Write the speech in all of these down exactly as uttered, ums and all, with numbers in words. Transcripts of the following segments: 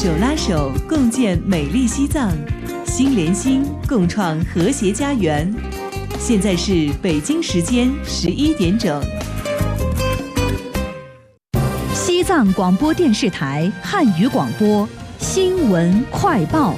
手拉手共建美丽西藏，心连心，共创和谐家园。现在是北京时间十一点整。 西藏广播电视台汉语广播新闻快报。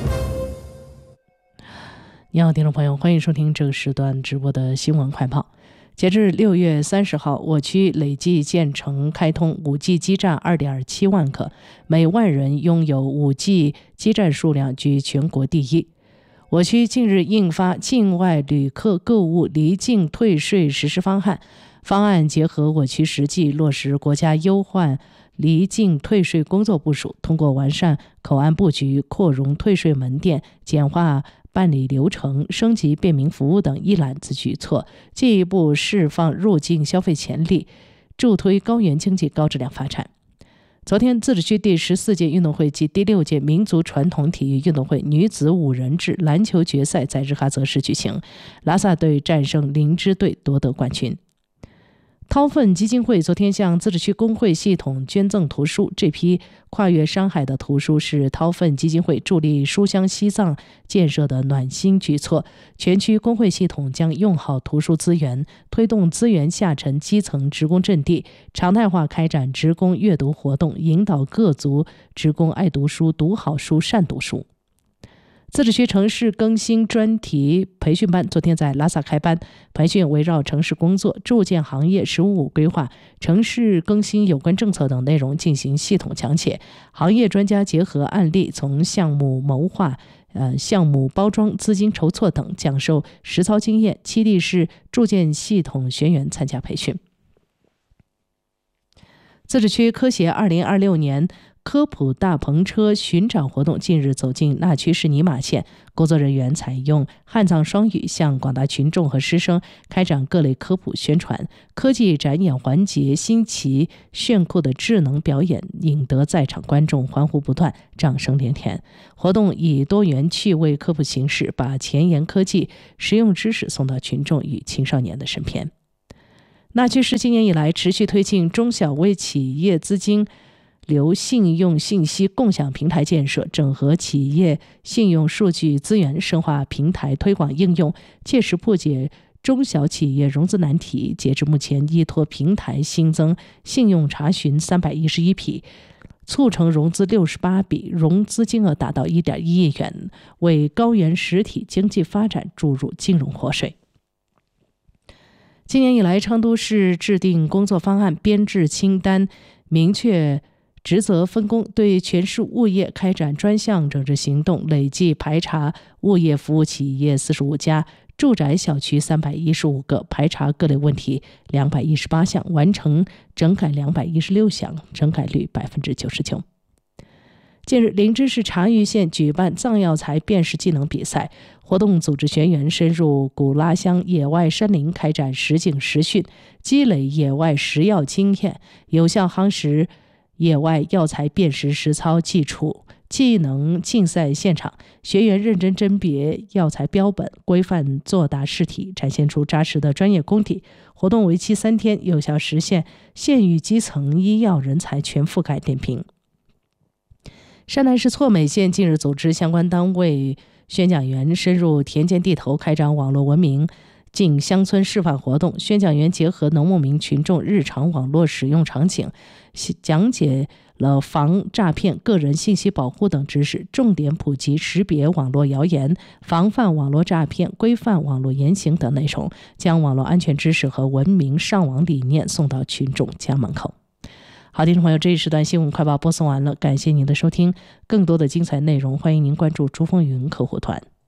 你好，听众朋友，欢迎收听这个时段直播的新闻快报。截至六月三十号，我区累计建成开通 五 G 基站 二点七万个，每万人拥有 五 G 基站数量居全国第一。我区近日印发境外旅客购物离境退税实施方案，方案结合我区实际，落实国家优化离境退税工作部署，通过完善口岸布局、扩容退税门店、简化办理流程、升级便民服务等一揽子举措，进一步释放入境消费潜力，助推高原经济高质量发展。昨天，自治区第十四届运动会及第六届民族传统体育运动会女子五人制篮球决赛在日喀则市举行，拉萨队战胜林芝队夺得冠军。掏粪基金会昨天向自治区工会系统捐赠图书，这批跨越山海的图书是掏粪基金会助力书香西藏建设的暖心举措。全区工会系统将用好图书资源，推动资源下沉基层职工阵地，常态化开展职工阅读活动，引导各族职工爱读书、读好书、善读书。自治区城市更新专题培训班昨天在拉萨开班，培训围绕城市工作、住建行业“十五五”规划、城市更新有关政策等内容进行系统讲解。行业专家结合案例，从项目谋划、呃项目包装、资金筹措等讲授实操经验。七地市住建系统学员参加培训。自治区科协二零二六年科普大篷车巡展活动近日走进那曲市尼玛县，工作人员采用汉藏双语向广大群众和师生开展各类科普宣传。科技展演环节新奇炫酷的智能表演引得在场观众欢呼不断，掌声连天。活动以多元趣味科普形式，把前沿科技实用知识送到群众与青少年的身边。那曲市今年以来持续推进中小微企业资金流信用信息共享平台建设，整合企业信用数据资源，深化平台推广应用，切实破解中小企业融资难题。截至目前，依托平台新增信用查询三百一十一批，促成融资六十八笔，融资金额达到 一点一亿元，为高原实体经济发展注入金融活水。今年以来，昌都市制定工作方案、编制清单，明确职责分工，对全市物业开展专项整治行动，累计排查物业服务企业四十五家，住宅小区三百一十五个，排查各类问题两百一十八项，完成整改两百一十六项，整改率百分之九十九。近日，林芝市茶玉县举办藏药材辨识技能比赛，活动组织学员深入古拉乡野外山林开展实景实训，积累野外食药经验，有效夯实野外药材辨识实操基础。技能竞赛现场，学员认真甄别药材标本，规范作答试题，展现出扎实的专业功底。活动为期三天，有效实现县域基层医药人才全覆盖点评。山南市错美县近日组织相关单位宣讲员深入田间地头，开展网络文明进乡村示范活动。宣讲员结合农牧民群众日常网络使用场景，讲解了防诈骗、个人信息保护等知识，重点普及识别网络谣言、防范网络诈骗、规范网络言行等内容，将网络安全知识和文明上网理念送到群众家门口。好，听众朋友，这一时段新闻快报播送完了，感谢您的收听。更多的精彩内容，欢迎您关注珠峰云客户团。